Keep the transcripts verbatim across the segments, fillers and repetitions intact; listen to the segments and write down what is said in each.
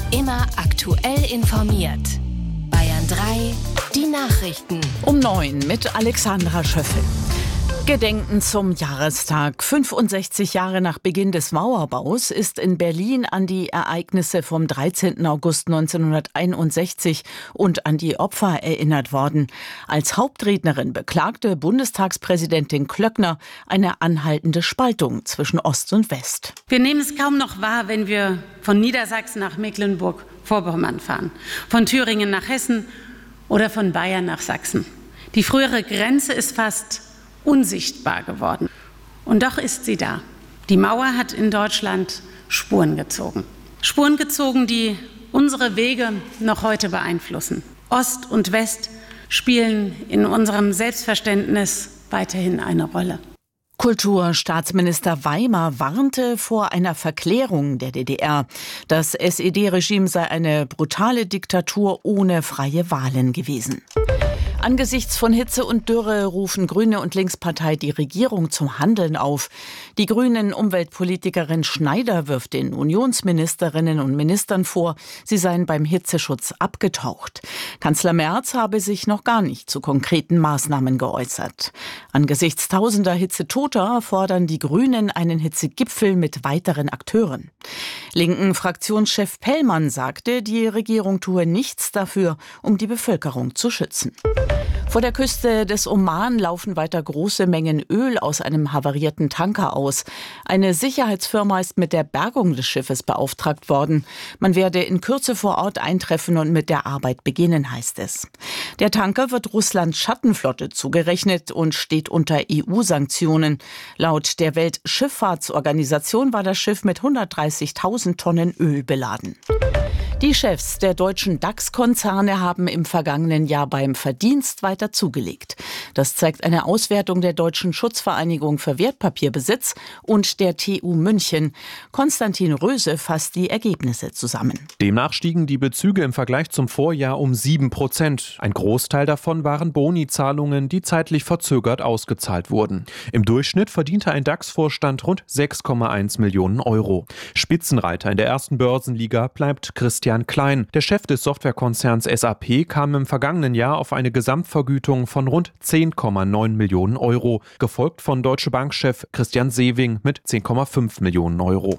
Immer aktuell informiert. Bayern drei, die Nachrichten. Um neun mit Alexandra Schöffel. Gedenken zum Jahrestag. fünfundsechzig Jahre nach Beginn des Mauerbaus ist in Berlin an die Ereignisse vom dreizehnten August neunzehnhunderteinundsechzig und an die Opfer erinnert worden. Als Hauptrednerin beklagte Bundestagspräsidentin Klöckner eine anhaltende Spaltung zwischen Ost und West. Wir nehmen es kaum noch wahr, wenn wir von Niedersachsen nach Mecklenburg-Vorpommern fahren, von Thüringen nach Hessen oder von Bayern nach Sachsen. Die frühere Grenze ist fast unsichtbar geworden. Und doch ist sie da. Die Mauer hat in Deutschland Spuren gezogen. Spuren gezogen, die unsere Wege noch heute beeinflussen. Ost und West spielen in unserem Selbstverständnis weiterhin eine Rolle. Kulturstaatsminister Weimar warnte vor einer Verklärung der D D R. Das S E D-Regime sei eine brutale Diktatur ohne freie Wahlen gewesen. Angesichts von Hitze und Dürre rufen Grüne und Linkspartei die Regierung zum Handeln auf. Die Grünen-Umweltpolitikerin Schneider wirft den Unionsministerinnen und Ministern vor, sie seien beim Hitzeschutz abgetaucht. Kanzler Merz habe sich noch gar nicht zu konkreten Maßnahmen geäußert. Angesichts tausender Hitzetoter fordern die Grünen einen Hitzegipfel mit weiteren Akteuren. Linken Fraktionschef Pellmann sagte, die Regierung tue nichts dafür, um die Bevölkerung zu schützen. Vor der Küste des Oman laufen weiter große Mengen Öl aus einem havarierten Tanker aus. Eine Sicherheitsfirma ist mit der Bergung des Schiffes beauftragt worden. Man werde in Kürze vor Ort eintreffen und mit der Arbeit beginnen, heißt es. Der Tanker wird Russlands Schattenflotte zugerechnet und steht unter E U-Sanktionen. Laut der Weltschifffahrtsorganisation war das Schiff mit hundertdreißigtausend Tonnen Öl beladen. Die Chefs der deutschen DAX-Konzerne haben im vergangenen Jahr beim Verdienst weiter zugelegt. Das zeigt eine Auswertung der Deutschen Schutzvereinigung für Wertpapierbesitz und der T U München. Konstantin Röse fasst die Ergebnisse zusammen. Demnach stiegen die Bezüge im Vergleich zum Vorjahr um sieben Prozent. Ein Großteil davon waren Boni-Zahlungen, die zeitlich verzögert ausgezahlt wurden. Im Durchschnitt verdiente ein DAX-Vorstand rund sechs Komma eins Millionen Euro. Spitzenreiter in der ersten Börsenliga bleibt Christian Klein. Der Chef des Softwarekonzerns S A P kam im vergangenen Jahr auf eine Gesamtvergütung von rund zehn Komma neun Millionen Euro, gefolgt von Deutsche Bank-Chef Christian Sewing mit zehn Komma fünf Millionen Euro.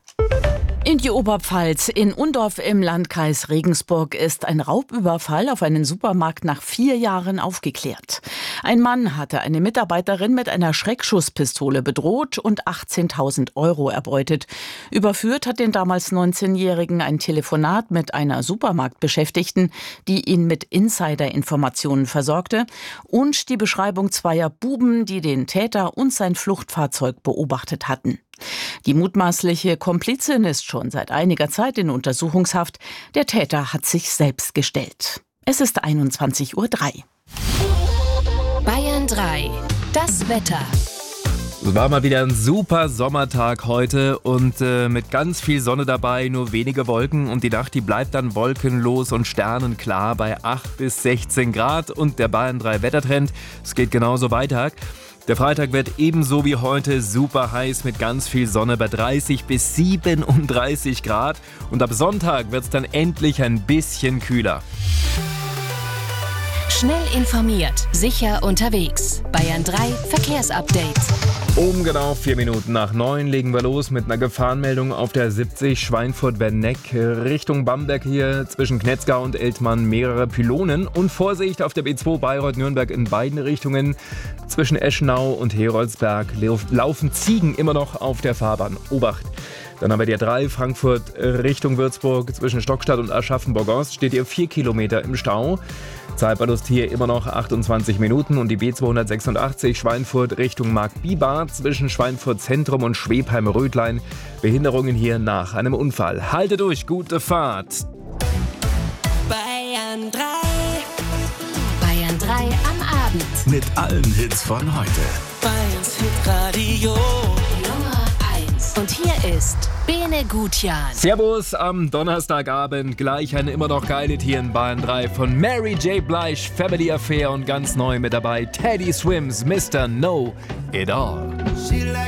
In die Oberpfalz, in Undorf im Landkreis Regensburg, ist ein Raubüberfall auf einen Supermarkt nach vier Jahren aufgeklärt. Ein Mann hatte eine Mitarbeiterin mit einer Schreckschusspistole bedroht und achtzehntausend Euro erbeutet. Überführt hat den damals neunzehnjährigen ein Telefonat mit einer Supermarktbeschäftigten, die ihn mit Insider-Informationen versorgte, und die Beschreibung zweier Buben, die den Täter und sein Fluchtfahrzeug beobachtet hatten. Die mutmaßliche Komplizin ist schon seit einiger Zeit in Untersuchungshaft. Der Täter hat sich selbst gestellt. Es ist einundzwanzig Uhr drei. Bayern drei, das Wetter. Es war mal wieder ein super Sommertag heute und äh, mit ganz viel Sonne dabei, nur wenige Wolken, und die Nacht, die bleibt dann wolkenlos und sternenklar bei acht bis sechzehn Grad, und der Bayern drei Wettertrend, es geht genauso weiter. Der Freitag wird ebenso wie heute super heiß mit ganz viel Sonne bei dreißig bis siebenunddreißig Grad, und ab Sonntag wird es dann endlich ein bisschen kühler. Schnell informiert, sicher unterwegs. Bayern drei Verkehrsupdate. Um genau vier Minuten nach neun legen wir los mit einer Gefahrenmeldung auf der siebzig Schweinfurt-Werneck Richtung Bamberg hier zwischen Knetzgau und Eltmann mehrere Pylonen, und Vorsicht auf der B zwei Bayreuth-Nürnberg in beiden Richtungen. Zwischen Eschenau und Heroldsberg laufen Ziegen immer noch auf der Fahrbahn. Obacht! Dann haben wir die A drei Frankfurt Richtung Würzburg zwischen Stockstadt und Aschaffenburg-Ost, steht ihr vier Kilometer im Stau. Zeitverlust hier immer noch achtundzwanzig Minuten, und die B zweihundertsechsundachtzig Schweinfurt Richtung Marktbiber zwischen Schweinfurt Zentrum und Schwebheim-Rödlein. Behinderungen hier nach einem Unfall. Halte durch, gute Fahrt! Bayern drei. Bayern drei am Abend. Mit allen Hits von heute. Bayerns Hitradio. Nummer eins. Und hier ist Bene Gutjahr. Servus am Donnerstagabend. Gleich eine immer noch geile hier in Bayern drei von Mary J. Blige, Family Affair, und ganz neu mit dabei Teddy Swims, Mister Know It All. She like